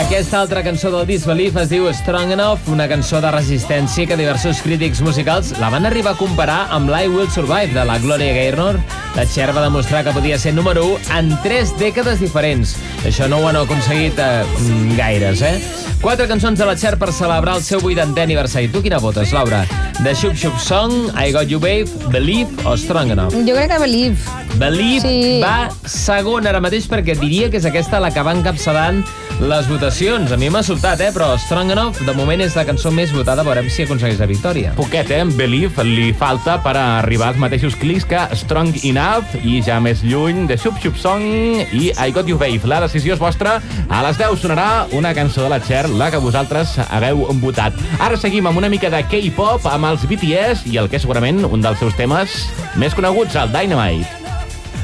Aquesta altra cançó del Disbelief es diu Strong Enough, una cançó de resistència que diversos crítics musicals la van arribar a comparar amb I Will Survive, de la Gloria Gaynor. La Cher va demostrar que podia ser número 1 en 3 dècades diferents. Això no ho han aconseguit gaires, 4 cançons de la Cher per celebrar el seu 80è aniversari. Tu quina votes, Laura? The Xup Xup Song, I Got You Babe, Believe o Strong Enough? Jo crec que Believe. Believe Sí. va segon ara mateix perquè diria que és aquesta la que va encapçalant les votacions. A mi m'ha sobtat, però Strong Enough de moment és la cançó més votada. Veurem si aconsegueix la victòria. Poquet, Believe li falta per arribar als mateixos clics que Strong Enough i ja més lluny de Xup Xup Song i I Got You Babe. La decisió és vostra. A les 10 sonarà una cançó de la Cher, la que vosaltres hagueu votat. Ara seguim amb una mica de K-pop amb els BTS i el que és segurament un dels seus temes més coneguts, el Dynamite.